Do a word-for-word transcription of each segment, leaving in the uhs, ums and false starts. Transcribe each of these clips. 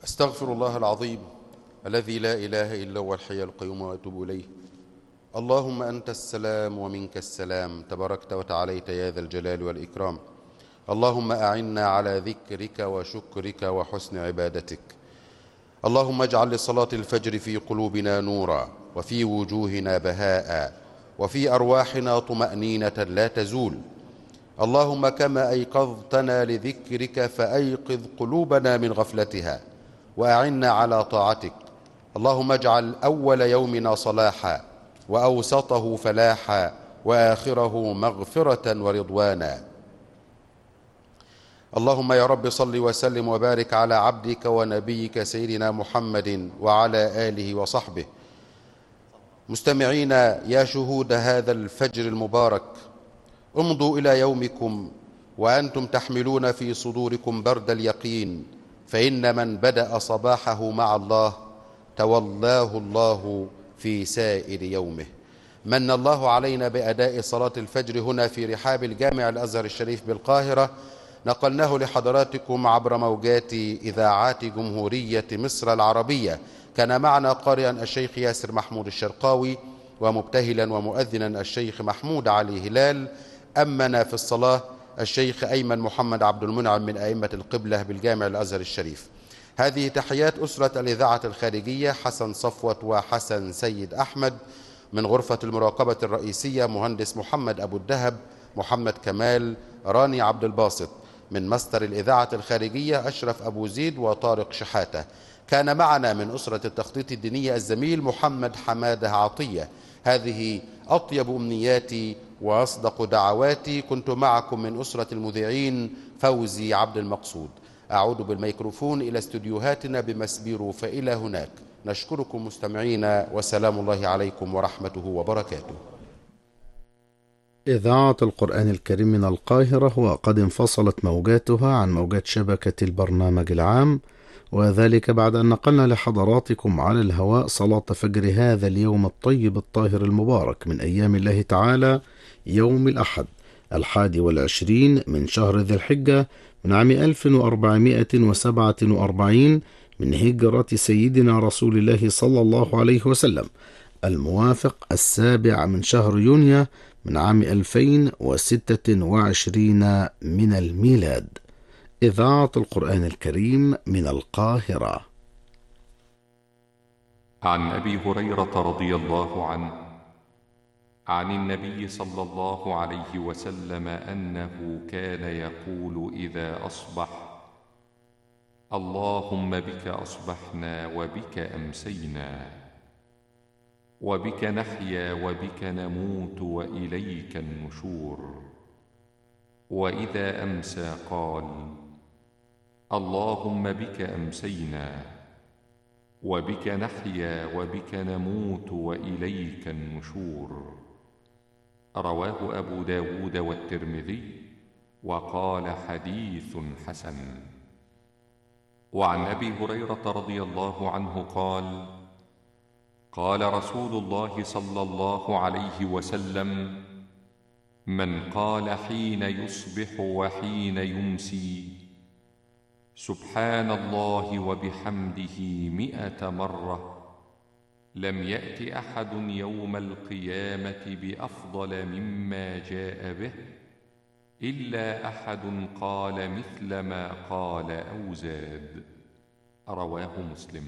أستغفر الله العظيم الذي لا إله إلا هو الحي القيوم وأتوب إليه. اللهم أنت السلام ومنك السلام، تباركت وتعاليت يا ذا الجلال والإكرام. اللهم أعنا على ذكرك وشكرك وحسن عبادتك. اللهم اجعل لصلاة الفجر في قلوبنا نورا، وفي وجوهنا بهاء، وفي أرواحنا طمأنينة لا تزول. اللهم كما أيقظتنا لذكرك فأيقظ قلوبنا من غفلتها، وأعنا على طاعتك. اللهم اجعل أول يومنا صلاحا، وأوسطه فلاحا، وآخره مغفرة ورضوانا. اللهم يا رب صل وسلم وبارك على عبدك ونبيك سيدنا محمد وعلى آله وصحبه. مستمعين يا شهود هذا الفجر المبارك، امضوا إلى يومكم وأنتم تحملون في صدوركم برد اليقين، فإن من بدأ صباحه مع الله تولاه الله في سائر يومه. من الله علينا بأداء صلاة الفجر هنا في رحاب الجامع الأزهر الشريف بالقاهرة، نقلناه لحضراتكم عبر موجات إذاعات جمهورية مصر العربية. كان معنا قارئا الشيخ ياسر محمود الشرقاوي، ومبتهلا ومؤذنا الشيخ محمود علي هلال. أمنا في الصلاة الشيخ أيمن محمد عبد المنعم من أئمة القبلة بالجامع الأزهر الشريف. هذه تحيات أسرة الإذاعة الخارجية، حسن صفوت وحسن سيد أحمد. من غرفة المراقبة الرئيسية مهندس محمد أبو الدهب، محمد كمال، راني عبد الباسط. من مستر الإذاعة الخارجية أشرف أبو زيد وطارق شحاتة. كان معنا من أسرة التخطيط الدينية الزميل محمد حمادة عطية. هذه أطيب أمنياتي وأصدق دعواتي. كنت معكم من أسرة المذيعين فوزي عبد المقصود. أعود بالميكروفون إلى استديوهاتنا بمسبيرو، فإلى هناك نشكركم مستمعين، وسلام الله عليكم ورحمته وبركاته. إذاعة القرآن الكريم من القاهرة، وقد انفصلت موجاتها عن موجات شبكة البرنامج العام، وذلك بعد أن نقلنا لحضراتكم على الهواء صلاة فجر هذا اليوم الطيب الطاهر المبارك من أيام الله تعالى، يوم الأحد الحادي والعشرين من شهر ذي الحجة من عام ألف وأربعمائة وسبعة وأربعين من هجرة سيدنا رسول الله صلى الله عليه وسلم، الموافق السابع من شهر يونيو من عام ألفين وستة وعشرين من الميلاد. إذاعة القرآن الكريم من القاهرة. عن أبي هريرة رضي الله عنه عن النبي صلى الله عليه وسلم أنه كان يقول إذا أصبح: اللهم بك أصبحنا وبك أمسينا، وبك نحيا وبك نموت وإليك النشور. وإذا أمسى قال: اللهم بك أمسينا، وبك نحيا وبك نموت وإليك النشور. رواه أبو داود والترمذي، وقال حديث حسن. وعن أبي هريرة رضي الله عنه قال: قال رسول الله صلى الله عليه وسلم: من قال حين يصبح وحين يمسي سبحان الله وبحمده مئة مرة، لم يأت أحد يوم القيامة بأفضل مما جاء به إلا أحد قال مثل ما قال أو زاد. رواه مسلم.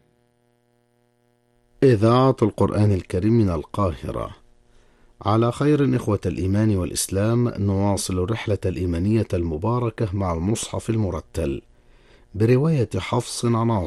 إذاعة القرآن الكريم من القاهرة. على خير إخوة الإيمان والإسلام، نواصل الرحلة الإيمانية المباركة مع المصحف المرتل برواية حفص عن